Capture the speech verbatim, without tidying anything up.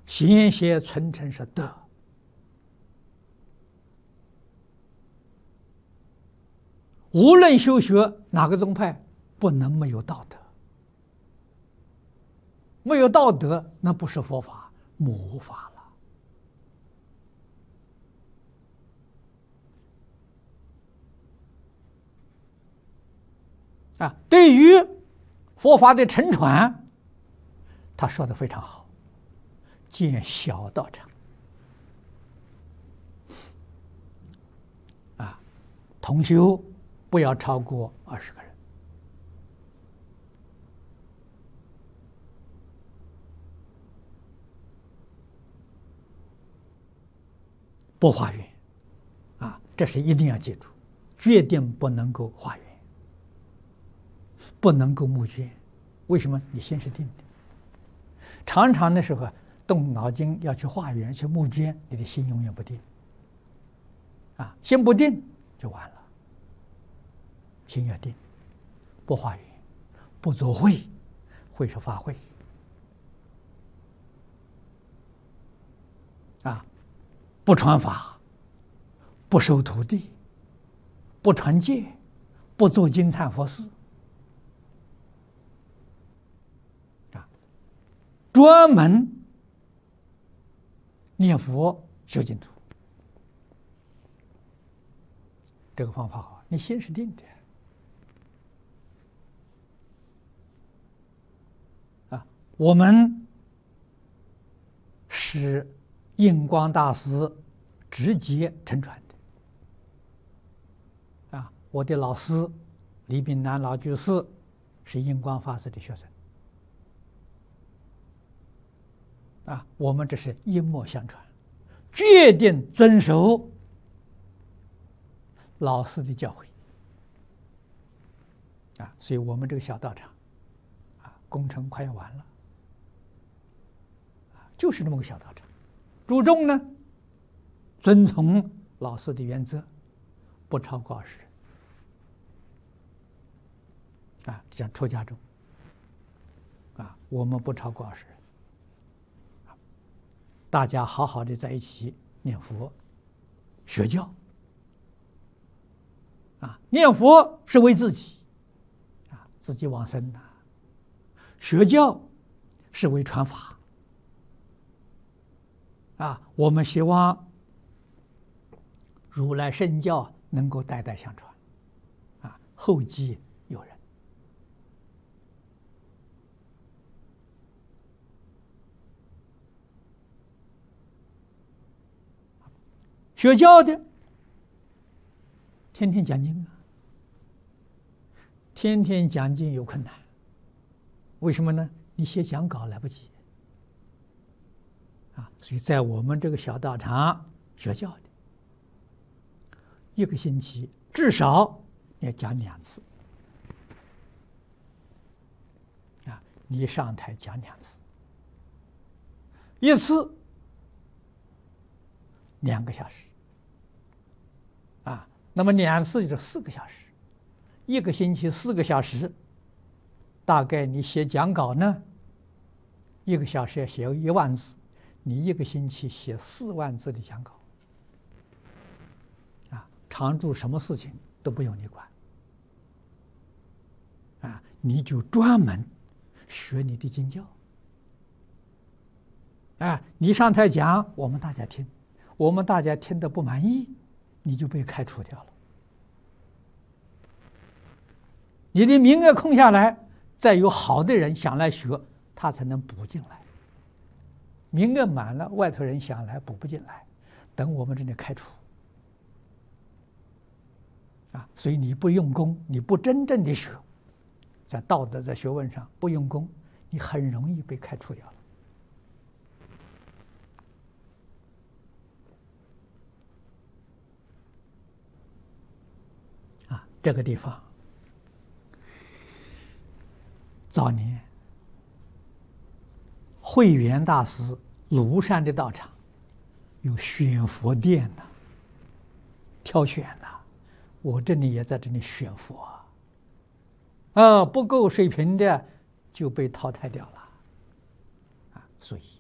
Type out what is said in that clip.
贤贤存诚是德。无论修学哪个宗派，不能没有道德。没有道德，那不是佛法，魔法了。啊，对于佛法的沉传，他说的非常好，建小道场。啊，同修不要超过二十个人。不化缘，啊，这是一定要记住，决定不能够化缘，不能够募捐。为什么？你心是定的。常常的时候动脑筋要去化缘、去募捐，你的心永远不定。啊，心不定就完了。心要定，不化缘，不做会，会是法会。啊。不传法，不收徒弟，不传戒，不做金忏佛事，啊，专门念佛修净土。这个方法好，你心是定的。啊，我们是印光大师直接承传的。啊，我的老师李炳南老居士是印光法师的学生。啊，我们这是一脉相传，决定遵守老师的教诲。啊，所以我们这个小道场，啊，工程快要完了，啊，就是这么个小道场。注重呢，遵从老师的原则，不超过二十人。啊，讲出家众，啊，我们不超过二十人。大家好好的在一起念佛、学教。啊，念佛是为自己，啊，自己往生呐；学教是为传法。啊，我们希望如来圣教能够代代相传，啊，后继有人。学教的天天讲经啊，天天讲经有困难，为什么呢？你写讲稿来不及。啊，所以在我们这个小道场学教的，一个星期至少要讲两次。啊，你上台讲两次，一次两个小时。啊，那么两次就是四个小时，一个星期四个小时，大概你写讲稿呢，一个小时要写一万字。你一个星期写四万字的讲稿，啊，常住什么事情都不用你管，啊，你就专门学你的经教，啊，你上台讲，我们大家听，我们大家听得不满意，你就被开除掉了。你的名额空下来，再有好的人想来学，他才能补进来。名额满了，外头人想来补不进来，等我们这里开除。啊，所以你不用功，你不真正的学，在道德在学问上不用功，你很容易被开除掉了。啊，这个地方早年慧远大师庐山的道场有选佛殿呐，挑选呐，我这里也在这里选佛啊，啊，不够水平的就被淘汰掉了，啊，所以